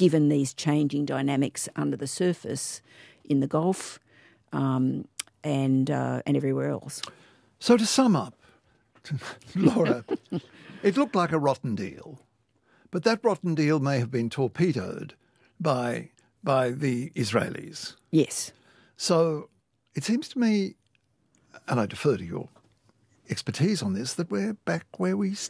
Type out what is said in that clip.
given these changing dynamics under the surface in the Gulf and everywhere else. So to sum up, Laura, it looked like a rotten deal, but that rotten deal may have been torpedoed by the Israelis. Yes. So it seems to me, and I defer to your expertise on this, that we're back where we